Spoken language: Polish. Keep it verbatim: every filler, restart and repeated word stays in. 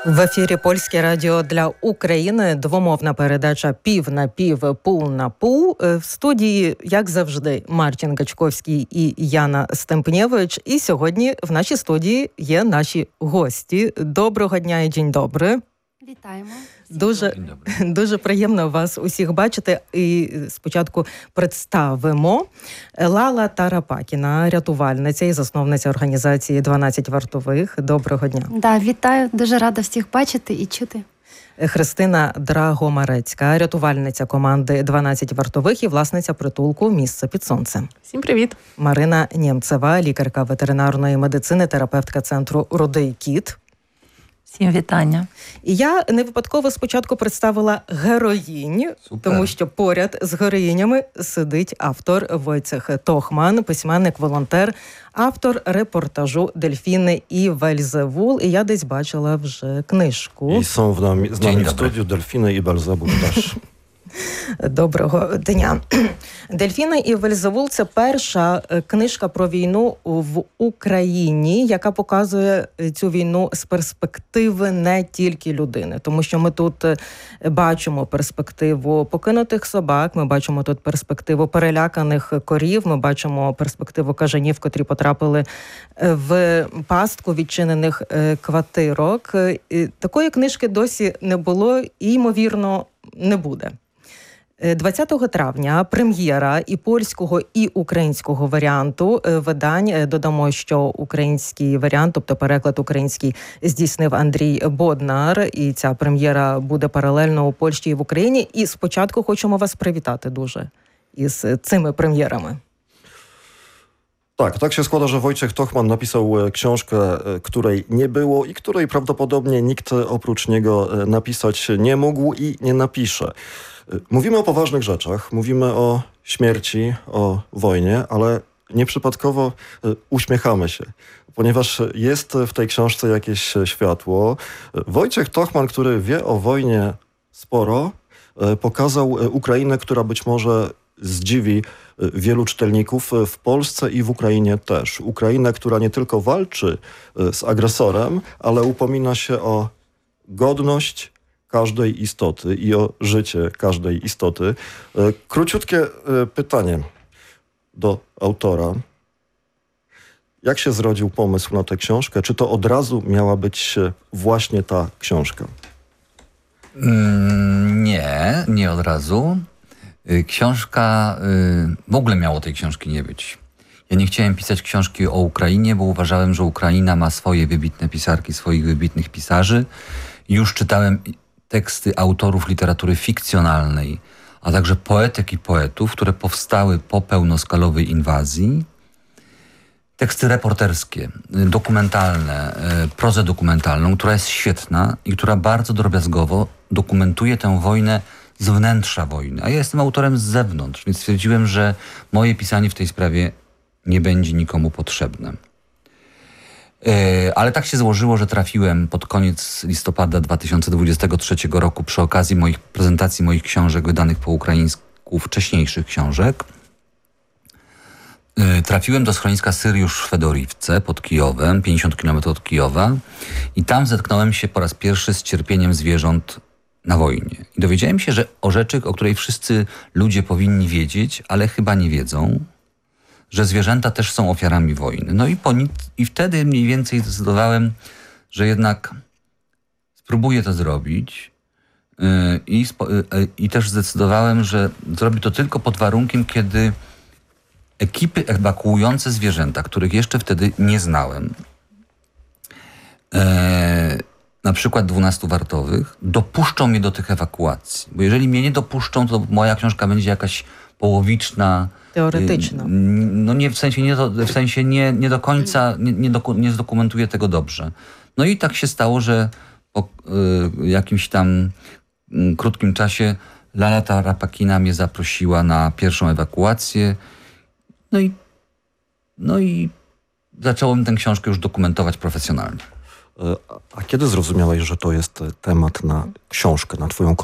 В ефірі Польське радіо для України. Двомовна передача «Пів на пів, пул на пул». В студії, як завжди, Мартін Гачковський і Яна Стемпнєвич. І сьогодні в нашій студії є наші гості. Доброго дня і день добрий. Вітаємо. Дуже, дуже приємно вас усіх бачити. І спочатку представимо. Лала Тарапакіна, рятувальниця і засновниця організації «дванадцять вартових». Доброго дня. Да, вітаю. Дуже рада всіх бачити і чути. Христина Драгомарецька, рятувальниця команди «дванадцять вартових» і власниця притулку «Місце під сонцем». Всім привіт. Марина Нємцева, лікарка ветеринарної медицини, терапевтка центру «Рудий кіт». Всім вітання. І я не випадково спочатку представила героїнь, Супер. Тому що поряд з героїнями сидить автор Войцех Тохман, письменник, волонтер, автор репортажу «Дельфіни і Вельзевул». І я десь бачила вже книжку. І są w nami, z nami w studiu Delfiny i Belzebub też. Доброго дня. «Дельфіни і Вельзевул» – це перша книжка про війну в Україні, яка показує цю війну з перспективи не тільки людини. Тому що ми тут бачимо перспективу покинутих собак, ми бачимо тут перспективу переляканих корів, ми бачимо перспективу кажанів, котрі потрапили в пастку відчинених квартирок. Такої книжки досі не було і, ймовірно, не буде. двадцятого травня прем'єра і польського, і українського варіанту видань. Додамо, що український варіант, тобто переклад український, здійснив Андрій Боднар. І ця прем'єра буде паралельно у Польщі і в Україні. І спочатку хочемо вас привітати дуже із цими прем'єрами. Tak, tak się składa, że Wojciech Tochman napisał książkę, której nie było i której prawdopodobnie nikt oprócz niego napisać nie mógł i nie napisze. Mówimy o poważnych rzeczach, mówimy o śmierci, o wojnie, ale nieprzypadkowo uśmiechamy się, ponieważ jest w tej książce jakieś światło. Wojciech Tochman, który wie o wojnie sporo, pokazał Ukrainę, która być może zdziwi wielu czytelników w Polsce i w Ukrainie też. Ukrainę, która nie tylko walczy z agresorem, ale upomina się o godność każdej istoty i o życie każdej istoty. Króciutkie pytanie do autora. Jak się zrodził pomysł na tę książkę? Czy to od razu miała być właśnie ta książka? Mm, nie, nie od razu. Książka, w ogóle miało tej książki nie być. Ja nie chciałem pisać książki o Ukrainie, bo uważałem, że Ukraina ma swoje wybitne pisarki, swoich wybitnych pisarzy. Już czytałem teksty autorów literatury fikcjonalnej, a także poetek i poetów, które powstały po pełnoskalowej inwazji. Teksty reporterskie, dokumentalne, prozę dokumentalną, która jest świetna i która bardzo drobiazgowo dokumentuje tę wojnę z wnętrza wojny. A ja jestem autorem z zewnątrz, więc stwierdziłem, że moje pisanie w tej sprawie nie będzie nikomu potrzebne. Ale tak się złożyło, że trafiłem pod koniec listopada dwa tysiące dwudziestego trzeciego roku przy okazji moich prezentacji moich książek wydanych po ukraińsku, wcześniejszych książek. Trafiłem do schroniska Syriusz w Fedorivce pod Kijowem, pięćdziesiąt kilometrów od Kijowa, i tam zetknąłem się po raz pierwszy z cierpieniem zwierząt na wojnie. I dowiedziałem się, że o rzeczy, o której wszyscy ludzie powinni wiedzieć, ale chyba nie wiedzą, że zwierzęta też są ofiarami wojny. No i, po, i wtedy mniej więcej zdecydowałem, że jednak spróbuję to zrobić yy, i, spo, yy, i też zdecydowałem, że zrobię to tylko pod warunkiem, kiedy ekipy ewakuujące zwierzęta, których jeszcze wtedy nie znałem, yy, na przykład dwunastu wartowych, dopuszczą mnie do tych ewakuacji. Bo jeżeli mnie nie dopuszczą, to moja książka będzie jakaś połowiczna, teoretyczna. No nie, w sensie nie, w sensie nie, nie do końca, nie, nie, doku, nie zdokumentuję tego dobrze. No i tak się stało, że po y, jakimś tam y, krótkim czasie Lala Tarapakina mnie zaprosiła na pierwszą ewakuację. No i, no i zacząłem tę książkę już dokumentować profesjonalnie. A kiedy zrozumiałeś, że to jest temat na książkę, na twoją